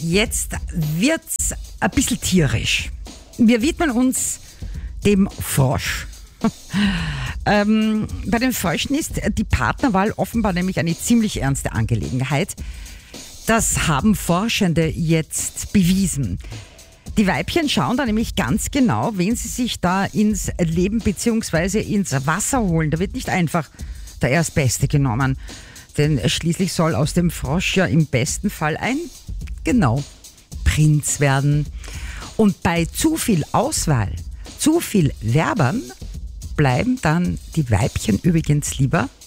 jetzt wird's ein bisschen tierisch. Wir widmen uns dem Frosch. Bei den Fröschen ist die Partnerwahl offenbar nämlich eine ziemlich ernste Angelegenheit. Das haben Forschende jetzt bewiesen. Die Weibchen schauen da nämlich ganz genau, wen sie sich da ins Leben bzw. ins Wasser holen. Da wird nicht einfach der Erstbeste genommen. Denn schließlich soll aus dem Frosch ja im besten Fall ein, Prinz werden. Und bei zu viel Auswahl, zu viel Werbern, bleiben dann die Weibchen übrigens lieber